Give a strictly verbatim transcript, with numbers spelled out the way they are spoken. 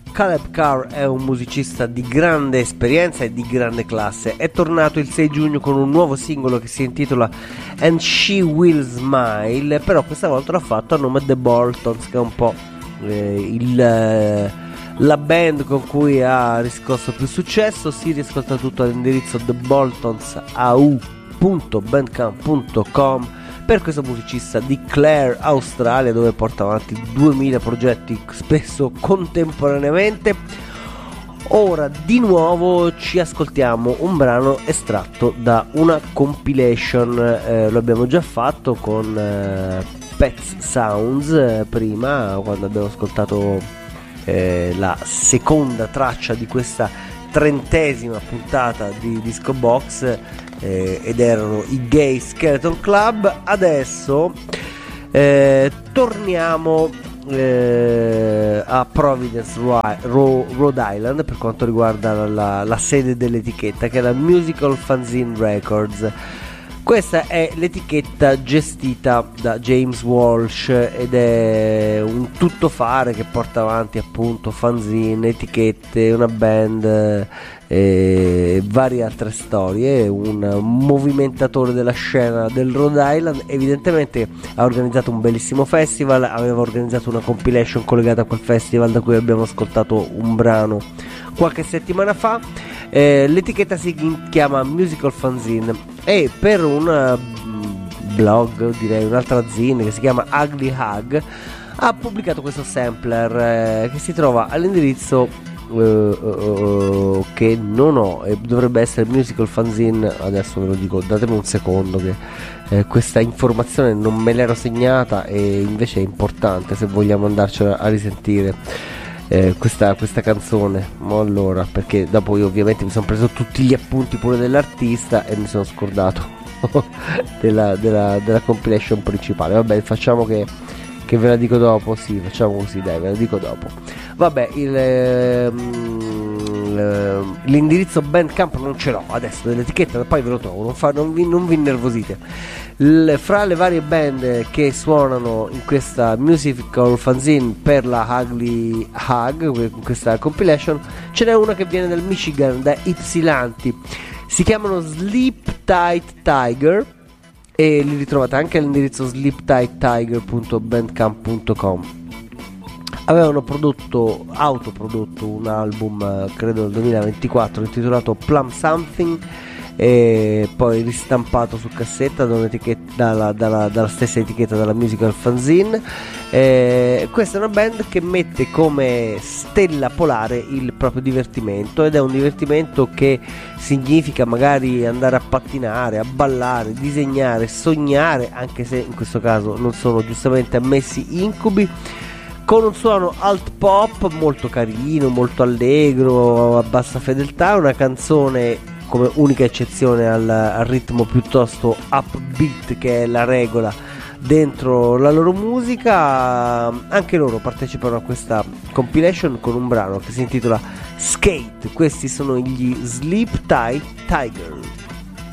Caleb Carr è un musicista di grande esperienza e di grande classe. È tornato il sei giugno con un nuovo singolo che si intitola And She Will Smile, però questa volta l'ha fatto a nome The Boltons, che è un po' eh, il, eh, la band con cui ha riscosso più successo. Si riascolta tutto all'indirizzo the boltons a u punto bandcamp punto com per questo musicista di Clare, Australia, dove porta avanti duemila progetti, spesso contemporaneamente. Ora di nuovo ci ascoltiamo un brano estratto da una compilation. Eh, lo abbiamo già fatto con eh, Pets Sounds eh, prima, quando abbiamo ascoltato eh, la seconda traccia di questa trentesima puntata di Disco Box, eh, ed erano i Gay Skeleton Club. Adesso eh, torniamo eh, a Providence, Ro- Rhode Island, per quanto riguarda la, la, la sede dell'etichetta, che è la Musical Fanzine Records. Questa è l'etichetta gestita da James Walsh ed è un tuttofare che porta avanti appunto fanzine, etichette, una band e varie altre storie. Un movimentatore della scena del Rhode Island. Evidentemente ha organizzato un bellissimo festival, aveva organizzato una compilation collegata a quel festival da cui abbiamo ascoltato un brano qualche settimana fa. Eh, l'etichetta si chiama Musical Fanzine e per un blog, direi un'altra zine che si chiama Ugly Hug, ha pubblicato questo sampler eh, che si trova all'indirizzo uh, uh, che non ho, e dovrebbe essere Musical Fanzine. Adesso ve lo dico, datemi un secondo che eh, questa informazione non me l'ero segnata e invece è importante se vogliamo andarcela a risentire. Eh, questa, questa canzone, ma allora, perché dopo io ovviamente mi sono preso tutti gli appunti pure dell'artista e mi sono scordato della, della, della compilation principale. Vabbè, facciamo che, che ve la dico dopo. Sì, facciamo così, dai, ve la dico dopo. Vabbè, il, ehm, l'indirizzo Bandcamp non ce l'ho adesso dell'etichetta, poi ve lo trovo, non, fa, non, vi, non vi innervosite. Il, fra le varie band che suonano in questa musical fanzine per la Ugly Hug, questa compilation, ce n'è una che viene dal Michigan, da Ypsilanti. Si chiamano Sleep Tight Tiger e li ritrovate anche all'indirizzo sleep tight tiger punto bandcamp punto com. Avevano prodotto, autoprodotto un album, credo nel duemilaventiquattro, intitolato Plum Something, e poi ristampato su cassetta da dalla, dalla, dalla stessa etichetta, dalla Musical Fanzine. Eh, questa è una band che mette come stella polare il proprio divertimento, ed è un divertimento che significa magari andare a pattinare, a ballare, disegnare, sognare, anche se in questo caso non sono giustamente ammessi incubi, con un suono alt pop molto carino, molto allegro, a bassa fedeltà. Una canzone come unica eccezione al, al ritmo piuttosto upbeat, che è la regola dentro la loro musica. Anche loro partecipano a questa compilation con un brano che si intitola Skate. Questi sono gli Sleep Tight Tiger.